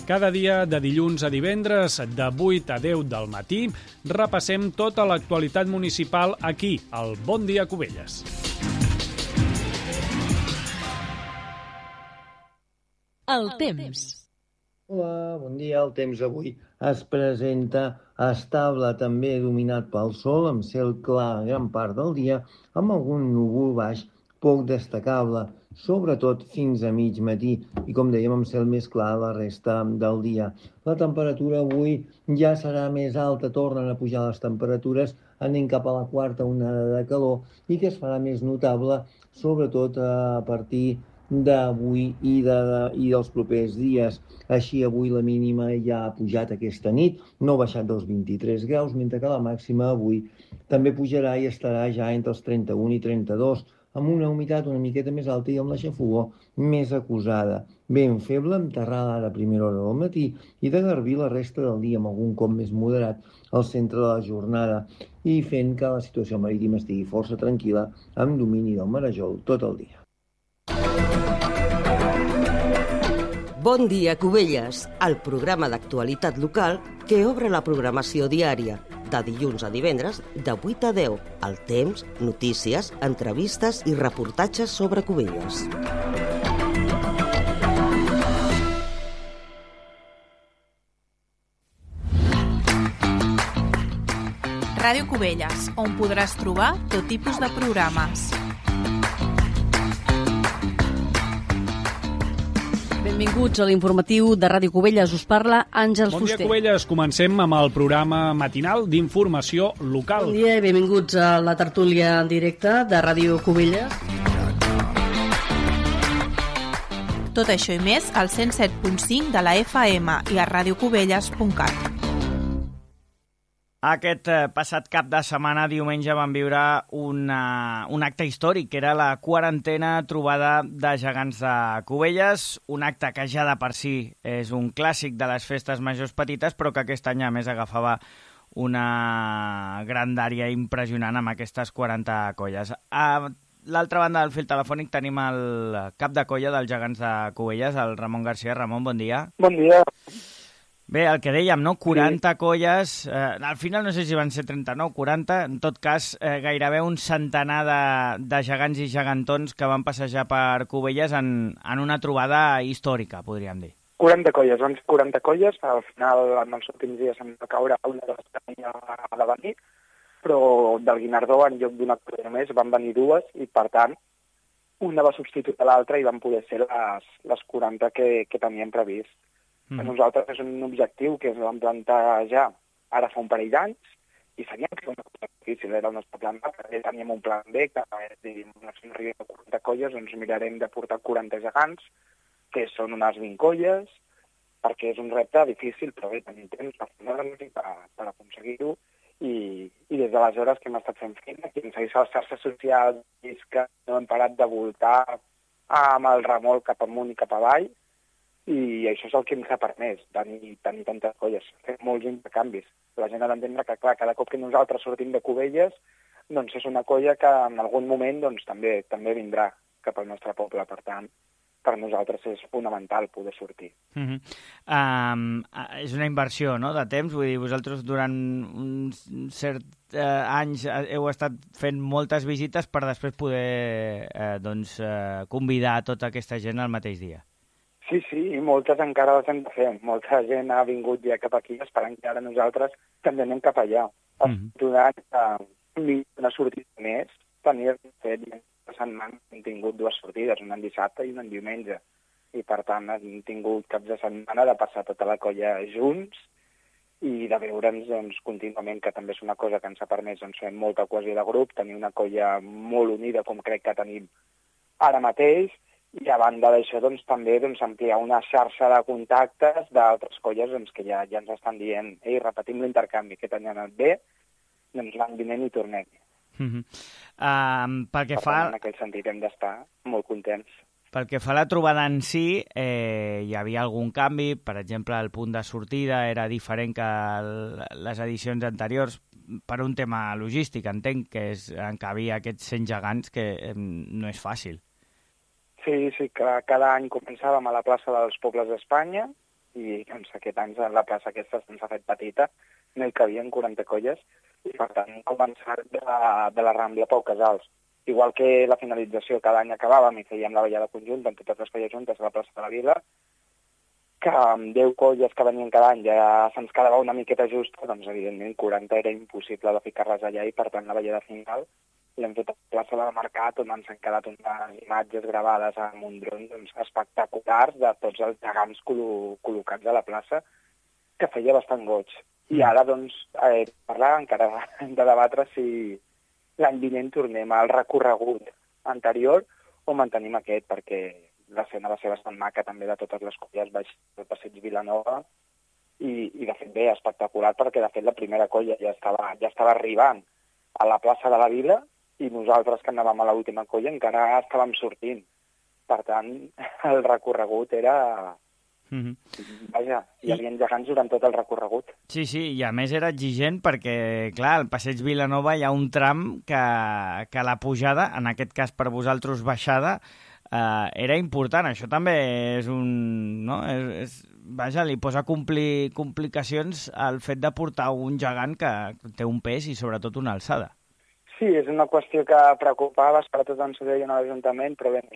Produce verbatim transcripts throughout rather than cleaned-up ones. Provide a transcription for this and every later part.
Cada dia, de dilluns a divendres, de vuit a deu del matí, repassem tota l'actualitat municipal aquí, al Bon Dia Cubelles. El temps. Hola, bon dia. El temps avui es presenta estable, també dominat pel sol, amb cel clar gran part del dia, amb algun núvol baix poc destacable, sobretot fins a mig matí, i com dèiem, amb cel més clar la resta del dia. La temperatura avui ja serà més alta, tornen a pujar les temperatures, anem cap a la quarta onada de calor, i que es farà més notable, sobretot a partir d'avui i, de, i dels propers dies. Així, avui la mínima ja ha pujat aquesta nit, no ha baixat dels vint-i-tres graus, mentre que la màxima avui també pujarà i estarà ja entre els trenta-un i trenta-dos, amb una humitat una miqueta més alta i amb la xafogor més acusada. Vent feble, amb terrada a primera hora del matí, i de garbí la resta del dia, amb algun cop més moderat al centre de la jornada, i fent que la situació marítima estigui força tranquil·la, amb domini del marejol tot el dia. Bon dia, Cubelles, el programa d'actualitat local que obre la programació diària, de dilluns a divendres, de vuit a deu, el temps, notícies, entrevistes i reportatges sobre Cubelles. Ràdio Cubelles, on podràs trobar tot tipus de programes. Benvinguts a l'informatiu de Ràdio Cubelles. Us parla Àngels Bon dia, Fuster. Cubelles. Comencem amb el programa matinal d'informació local. Bon dia i benvinguts a la tertúlia en directe de Ràdio Cubelles. Tot això i més al cent set punt cinc de la F M i a radiocubelles punt cat. Aquest passat cap de setmana, diumenge, vam viure una, un acte històric, que era la quarantena trobada de gegants de Cubelles, un acte que ja de per si és un clàssic de les festes majors petites, però que aquest any a més agafava una grandària impressionant amb aquestes quaranta colles. A l'altra banda del fil telefònic tenim el cap de colla dels gegants de Cubelles, el Ramon Garcia. Ramon, bon dia. Bon dia. Bé, el que dèiem, no? quaranta sí. colles, eh, al final no sé si van ser trenta-nou, quaranta, en tot cas eh, gairebé un centenar de, de gegants i gegantons que van passejar per Cubelles en, en una trobada històrica, podríem dir. quaranta colles, van ser quaranta colles, al final en els últims dies em va caure una de les que tenia a la venir, però del Guinardó en lloc d'una colla només van venir dues i per tant una va substituir l'altra i van poder ser les, les quaranta que, que teníem previst. Per nosaltres és un objectiu que ens vam plantejar ara fa un parell d'anys i sabíem que era una cosa difícil, era el nostre plan A, perquè teníem un plan B, que si no arribem a quaranta colles, doncs mirarem de portar quaranta gegants, que són unes vint colles, perquè és un repte difícil, però bé, tenim temps per fer-nos i per, per aconseguir-ho, i, i des d'aleshores que hem estat fent feina, que ens segueix a les xarxes socials, i és que no hem parat de voltar amb el remolc cap amunt i cap avall, i això és el que ens ha permès, tenir, tenir tantes colles, fer molts intercanvis. La gent ha d'entendre que, clar, cada cop que nosaltres sortim de Cubelles, doncs és una colla que en algun moment doncs, també també vindrà cap al nostre poble. Per tant, per nosaltres és fonamental poder sortir. Uh-huh. um, és una inversió, no?, de temps. Vull dir, vosaltres durant uns certs uh, anys heu estat fent moltes visites per després poder uh, doncs, uh, convidar tota aquesta gent al mateix dia. Sí, sí, i moltes encara les hem de fer. Molta gent ha vingut ja cap aquí esperant que ara nosaltres també anem cap allà. Mm-hmm. Durant uh, una sortida més, tenir fet la setmana hem tingut dues sortides, una en dissabte i una en diumenge. I per tant hem tingut caps de setmana de passar tota la colla junts i de veure'ns doncs, contínuament, que també és una cosa que ens ha permès doncs, fer molta cohesió de grup, tenir una colla molt unida com crec que tenim ara mateix. I a banda d'això, doncs, també doncs, ampliar una xarxa de contactes d'altres colles doncs, que ja, ja ens estan dient ei, repetim l'intercanvi, aquest any ha anat bé, doncs l'any vinent hi tornem. Uh-huh. um, pel que per fa... tant, en aquest sentit hem d'estar molt contents. Pel que fa a la trobada en si, eh, hi havia algun canvi, per exemple, el punt de sortida era diferent que el, les edicions anteriors, per un tema logístic, entenc, que és encabir aquests cent gegants, que eh, no és fàcil. Sí, sí, que cada any començàvem a la plaça dels Pobles d'Espanya i doncs, aquest any la plaça aquesta se'ns ha fet petita, no hi cabien quaranta colles, i per tant hem començat de la, de la Rambla Pau Casals. Igual que la finalització cada any acabàvem i fèiem la ballada conjunta amb totes les colles juntes a la plaça de la Vila, que amb deu colles que venien cada any ja se'ns quedava una miqueta justa, doncs evidentment quaranta era impossible de ficar-les allà i per tant la ballada final l'hem fet a la plaça del Mercat, on ens han quedat unes imatges gravades amb un dron doncs, espectaculars de tots els gegants col·lo col·locats a la plaça, que feia bastant goig. I ara, doncs, eh, parlar, encara hem de debatre si l'any vinent tornem al recorregut anterior o mantenim aquest, perquè l'escena va ser bastant maca també de totes les colles baix del Passeig Vilanova i, i de fet bé, espectacular, perquè de fet la primera colla ja estava, ja estava arribant a la plaça de la Vila i nosaltres que anàvem a l'última colla encara estàvem sortint. Per tant, el recorregut era... Mm-hmm. Vaja, hi havia gegants durant tot el recorregut. Sí, sí, i a més era exigent perquè, clar, al Passeig Vilanova hi ha un tram que, que la pujada, en aquest cas per vosaltres baixada, eh, era important. Això també és un... No? És, és, vaja, li posa compli, complicacions al fet de portar un gegant que té un pes i sobretot una alçada. Sí, és una qüestió que preocupava, sobretot on s'ho deien a l'Ajuntament, però bé,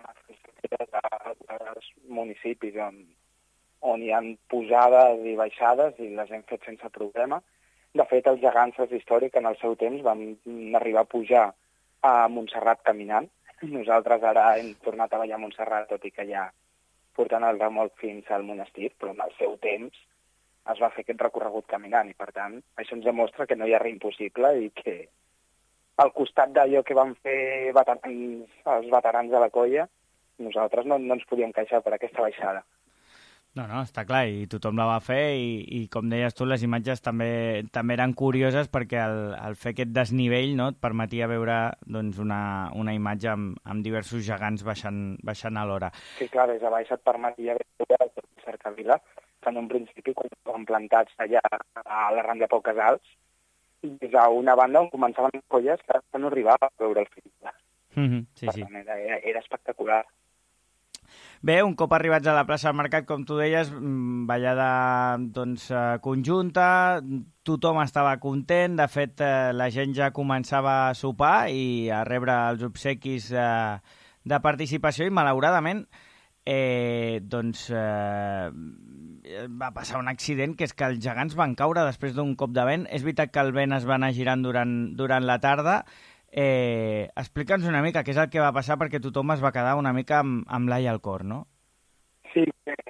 als municipis on, on hi ha pujades i baixades i les hem fet sense problema. De fet, els gegants és històric, en el seu temps vam arribar a pujar a Montserrat caminant. Nosaltres ara hem tornat a ballar a Montserrat, tot i que ja portant el remolc fins al monestir, però en el seu temps es va fer aquest recorregut caminant i, per tant, això ens demostra que no hi ha res impossible i que al costat d'allò que van fer veterans, els veterans de la colla, nosaltres no, no ens podíem queixar per aquesta baixada. No, no, està clar, i tothom la va fer i, i com deies tu, les imatges també, també eren curioses perquè el, el fer aquest desnivell, no, et permetia veure doncs, una, una imatge amb, amb diversos gegants baixant, baixant a l'hora. Sí, clar, des de baix et permetia veure tot el cercavila, que en un principi quan estaven plantats allà a la Rambla Pau Casals, des d'una banda on començaven colles que no arribava a veure el film. Mm-hmm, sí, sí. Tant, era, era espectacular. Bé, un cop arribats a la plaça del Mercat, com tu deies, ballada doncs, conjunta, tothom estava content, de fet la gent ja començava a sopar i a rebre els obsequis de, de participació i malauradament eh, doncs, eh, va passar un accident, que és que els gegants van caure després d'un cop de vent. És veritat que el vent es va anar girant durant, durant la tarda. Eh, Explica'ns una mica què és el que va passar, perquè tothom es va quedar una mica amb, amb l'ai al cor, no? Sí,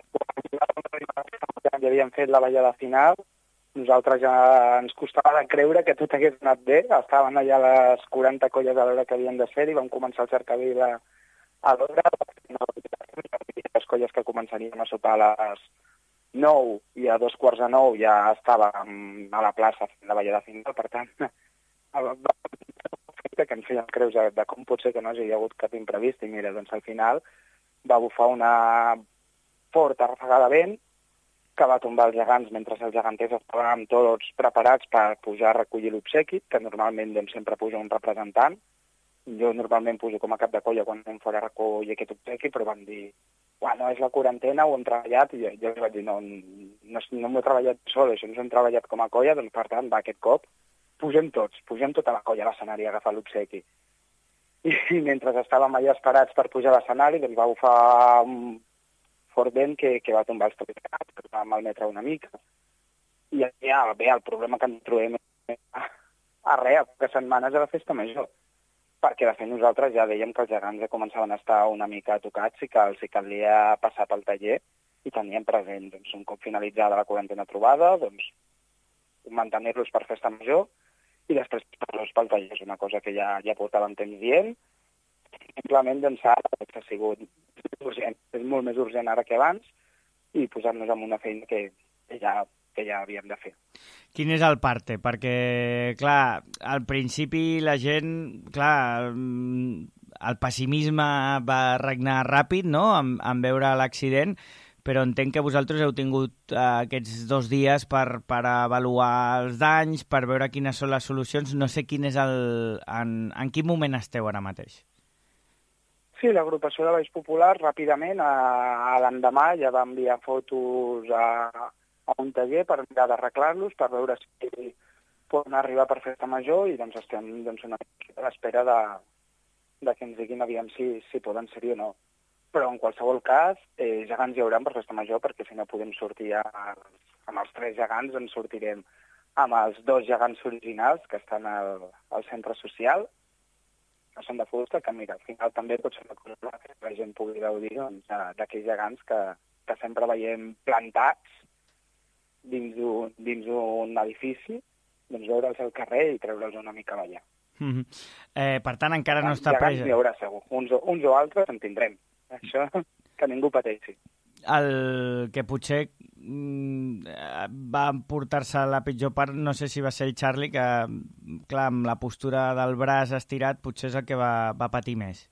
ja havíem fet la ballada final, nosaltres ja ens costava de creure que tot hagués anat bé, estaven allà les quaranta colles a l'hora que havien de ser i vam començar el cercavila a l'hora, les colles que començaríem a sopar a les nou i a dos quarts de nou ja estàvem a la plaça fent la ballada final, per tant, que ens feien creus de, de com pot ser que no hi hagi hagut cap imprevist, i mira, doncs al final va bufar una forta rafegada de vent que va tombar els gegants mentre els geganters estaven tots preparats per pujar a recollir l'obsequi, que normalment doncs, sempre puja un representant. Jo normalment pujo com a cap de colla quan anem fora a recollir aquest obsequi, però van dir, bueno, és la quarantena, ho hem treballat, i jo, jo els vaig dir, no, no, no m'ho he treballat sol, això ens ho hem treballat com a colla, doncs per tant, va, aquest cop pugem tots, pugem tota la colla a l'escenari a agafar l'obsequi. I, I mentre estàvem allà esperats per pujar a l'escenari, doncs va bufar un fort vent que, que va tombar els topicats, que va malmetre una mica. I ja, bé, el problema que ens trobem a, a res, a poques setmanes de la festa major, perquè de fet nosaltres ja dèiem que els gegants ja començaven a estar una mica tocats i que els hi calia passar pel taller i teníem present, doncs, un cop finalitzada la quarantena trobada, doncs, mantenir-los per festa major i després passar-los pel taller. És una cosa que ja, ja portàvem temps dient. Simplement, doncs, ara ha sigut urgent. És molt més urgent ara que abans i posar-nos en una feina que, que, ja, que ja havíem de fer. Quin és el parte? Perquè, clar, al principi la gent, clar, el pessimisme va regnar ràpid, no?, en, en veure l'accident, però entenc que vosaltres heu tingut uh, aquests dos dies per, per avaluar els danys, per veure quines són les solucions. No sé quin és el... En, en quin moment esteu ara mateix? Sí, l'agrupació de Baix Popular, ràpidament, a, a l'endemà ja va enviar fotos a, a un taller per mirar d'arreglar-los, per veure si poden arribar per festa major, i doncs estem doncs, una mica a l'espera de, de que ens diguin aviam si, si poden ser-hi o no. Però en qualsevol cas, eh, gegants hi hauran per festa major, perquè si no podem sortir a, amb els tres gegants, ens sortirem amb els dos gegants originals que estan al, al centre social, que són de fusta, que mira, al final també pot ser una cosa que la gent pugui gaudir doncs, d'aquells gegants que, que sempre veiem plantats dins un, dins un edifici, doncs veure'ls al carrer i treure'ls una mica a ballar. Mm-hmm. eh, per tant, encara no està gegants presa. N'hi haurà segur, uns, uns o altres en tindrem. Això que ningú pateixi. El que potser mm, va portar-se la pitjor part, no sé si va ser el Charlie, que, clar, amb la postura del braç estirat, potser és el que va, va patir més.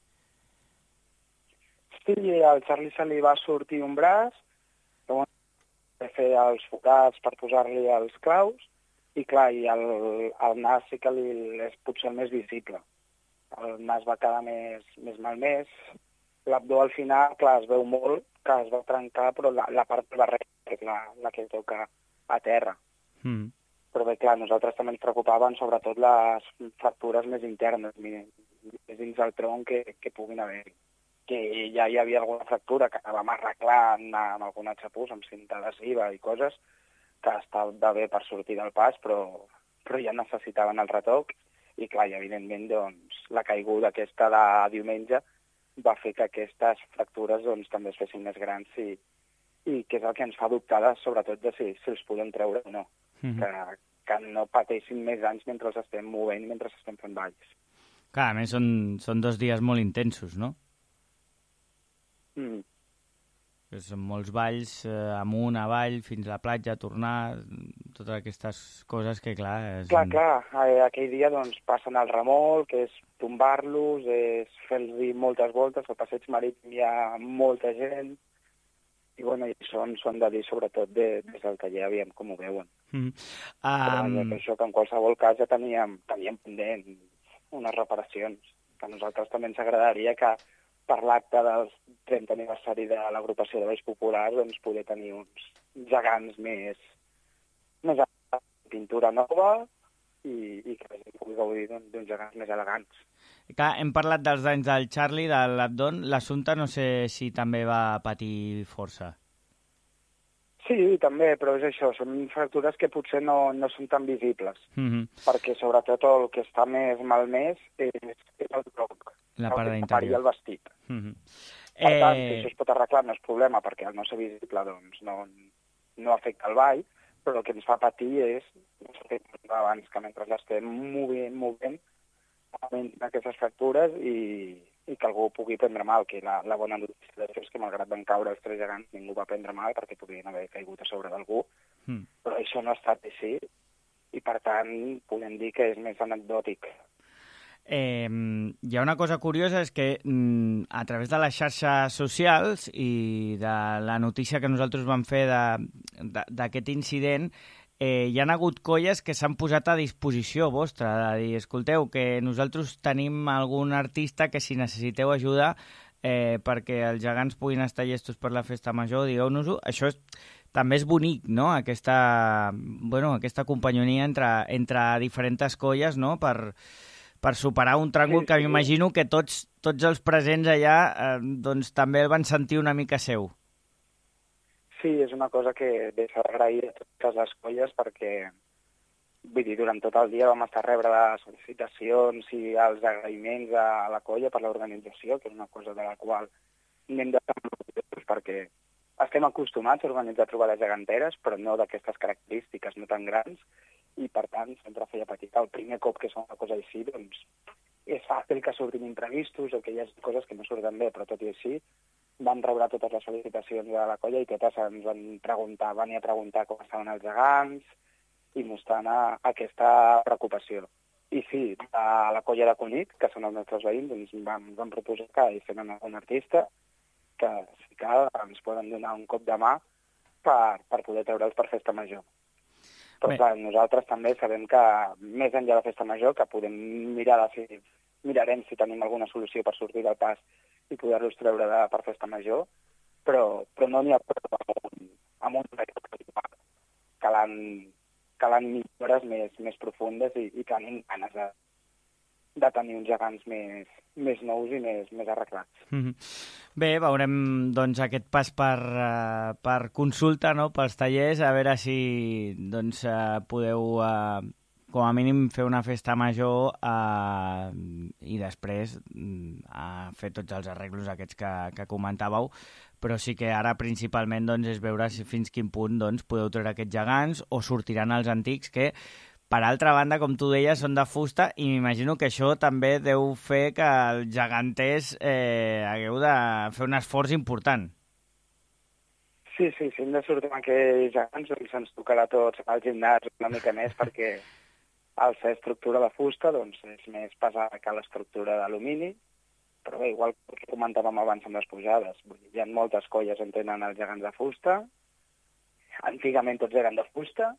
Sí, al Charlie se li va sortir un braç, que bueno, va fer els forats per posar-li els claus, i clar, i el, el nas sí que li, és potser el més visible. El nas va quedar més, més malmès. L'abdó al final, clar, es veu molt, que es va trencar, però la, la part del barret és la, la que toca a terra. Mm. Però bé, clar, nosaltres també ens preocupaven sobretot les fractures més internes, més dins del tronc que, que puguin haver-hi. Que ja hi havia alguna fractura que anàvem arreglant amb alguna xapús, amb cinta adhesiva i coses, que estava bé per sortir del pas, però, però ja necessitaven el retoc. I clar, i evidentment, doncs, la caiguda aquesta de diumenge va fer que aquestes fractures doncs, també es fessin més grans i, i que és el que ens fa dubtar, sobretot, de si, si els podem treure o no. Mm-hmm. que, que no pateixin més anys mentre els estem movent i mentre estem fent balls. Clar, a més, són, són dos dies molt intensos, no? Mm. Són molts balls, eh, amunt, avall, fins a la platja, tornar, totes aquestes coses que, clar... És... Clar, clar, eh, aquell dia doncs, passen el remolc, que és tombar-los, és fer-los moltes voltes, al passeig marítim hi ha molta gent, i bueno, i són, són de dir sobretot de, des del taller, aviam com ho veuen. Mm. Um... Però vaja, que això que en qualsevol cas ja teníem, teníem pendent unes reparacions, que a nosaltres també ens agradaria que per l'acte del trentè aniversari de l'agrupació de Baix Popular, doncs poder tenir uns gegants més, més a pintura nova i, i que la gent pugui gaudir d'uns gegants més elegants. Clar, hem parlat dels danys del Charlie, de l'Abdon. L'Assumpta no sé si també va patir força. Sí, també, però és això, són fractures que potser no, no són tan visibles, mm-hmm. perquè sobretot el que està més malmès és, és el tronc. La part d'interior. I el vestit. Mm-hmm. Per tant, eh... si això es pot arreglar no és problema, perquè al no ser visible doncs, no, no afecta el ball, però el que ens fa patir és, no sé, abans que mentre l'estem movent, movent, augmentin aquestes fractures i, i que algú pugui prendre mal, que la, la bona notícia d'això és que malgrat van caure els tres gegants, ningú va prendre mal perquè podrien haver caigut a sobre d'algú, mm. però això no ha estat així i per tant podem dir que és més anecdòtic. Eh, hi ha una cosa curiosa, és que mm, a través de les xarxes socials i de la notícia que nosaltres vam fer d'aquest incident, eh, hi ha hagut colles que s'han posat a disposició vostra, de dir, escolteu, que nosaltres tenim algun artista que si necessiteu ajuda eh, perquè els gegants puguin estar llestos per la festa major, digueu-nos-ho. Això és, també és bonic, no?, aquesta, bueno, aquesta companyonia entre, entre diferents colles, no?, per... per superar un tràngol que m'imagino que tots, tots els presents allà eh, doncs, també el van sentir una mica seu. Sí, és una cosa que s'ha d'agrair a totes les colles perquè vull dir, durant tot el dia vam estar a rebre les felicitacions i els agraïments a la colla per l'organització, que és una cosa de la qual anem de orgullosos perquè estem acostumats a organitzar trobades geganteres, però no d'aquestes característiques, no tan grans, i per tant sempre feia petit. El primer cop que és una cosa així, doncs és fàcil que surtin imprevistos o que hi ha coses que no surten bé, però tot i així van rebre totes les felicitacions de la colla i totes ens van preguntar, van a preguntar com estaven els gegants i mostrant aquesta preocupació. I sí, a la colla de Cunit, que són els nostres veïns, ens van, van proposar que hi fem un artista que si cal ens poden donar un cop de mà per, per poder treure'ls per festa major. Però clar, nosaltres també sabem que més enllà de festa major, que podem mirar de si, mirarem si tenim alguna solució per sortir del pas i poder-los treure de, per festa major, però, però no n'hi ha prou amb un, amb un record. Calen, calen millores més, més profundes i, i tenim ganes de, de tenir uns gegants més, més nous i més, més arreglats. Mm-hmm. Bé, veurem doncs, aquest pas per, uh, per consulta, no?, pels tallers, a veure si doncs, uh, podeu, uh, com a mínim, fer una festa major uh, i després uh, fer tots els arreglos aquests que, que comentàveu, però sí que ara principalment doncs, és veure si fins quin punt doncs, podeu treure aquests gegants o sortiran els antics que, per altra banda, com tu deies, són de fusta i m'imagino que això també deu fer que els geganters eh, hagueu de fer un esforç important. Sí, sí, si hem de sortir amb aquells gegants, doncs ens tocarà tots al gimnàs una mica més perquè al ser estructura de fusta doncs és més pesada que l'estructura d'alumini, però bé, igual que comentàvem abans amb les pujades, vull dir, hi ha moltes colles on tenen els gegants de fusta, antigament tots eren de fusta,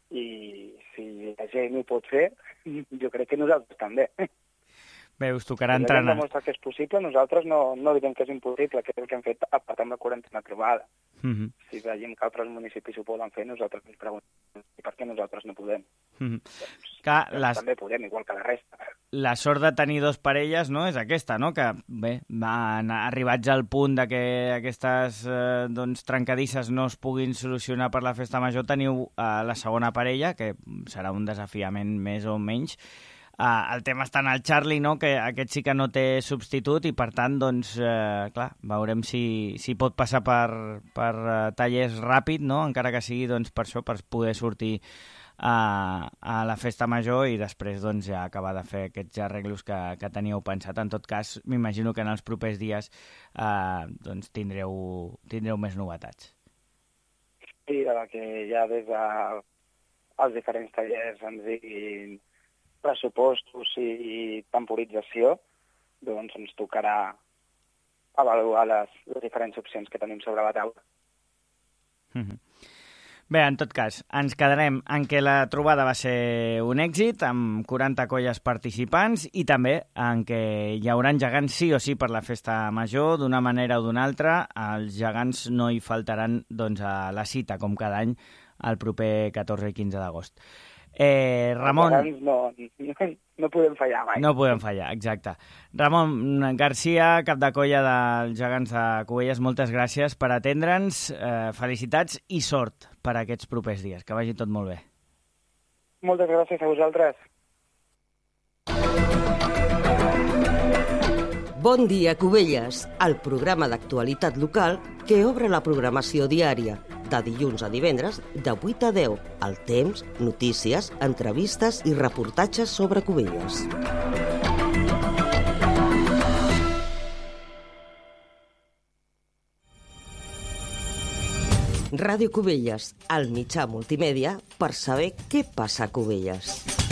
i si la gent ho pot fer, jo crec que nosaltres també. Bé, us tocarà si entrenar. Si demostra que és possible, nosaltres no, no direm que és impossible, que és el que hem fet a part amb la quarantena trobada. Mm-hmm. Si veiem que altres municipis ho poden fer, nosaltres ens preguntem i per què nosaltres no podem. Mm-hmm. Doncs, que doncs les... també podem, igual que la resta. La sort de tenir dos parelles, no?, és aquesta, no?, que, bé, van arribats al punt de que aquestes eh, doncs, trencadisses no es puguin solucionar per la festa major, teniu eh, la segona parella, que serà un desafiament més o menys. Uh, el tema està en el Charlie, no?, que aquest sí que no té substitut i, per tant, doncs, uh, clar, veurem si, si pot passar per, per uh, tallers ràpid, no?, encara que sigui, doncs, per això, per poder sortir uh, a la festa major i després, doncs, ja acabar de fer aquests arreglos que, que teníeu pensat. En tot cas, m'imagino que en els propers dies uh, doncs, tindreu, tindreu més novetats. Sí, que ja des dels diferents tallers ens diguin pressupostos i temporització, doncs ens tocarà avaluar les, les diferents opcions que tenim sobre la taula. Mm-hmm. Bé, en tot cas, ens quedarem en què la trobada va ser un èxit, amb quaranta colles participants, i també en què hi haurà gegants sí o sí per la festa major, d'una manera o d'una altra. Els gegants no hi faltaran doncs, a la cita, com cada any, el proper catorze i quinze d'agost. Eh, Ramon... No, no, no podem fallar mai. No podem fallar, exacte. Ramon Garcia, cap de colla dels gegants de Cubelles, moltes gràcies per atendre'ns, eh, felicitats i sort per a aquests propers dies. Que vagi tot molt bé. Moltes gràcies a vosaltres. Bon dia, Cubelles, el programa d'actualitat local que obre la programació diària, de dilluns a divendres, de vuit a deu, el temps, notícies, entrevistes i reportatges sobre Cubelles. Ràdio Cubelles, el mitjà multimèdia per saber què passa a Cubelles.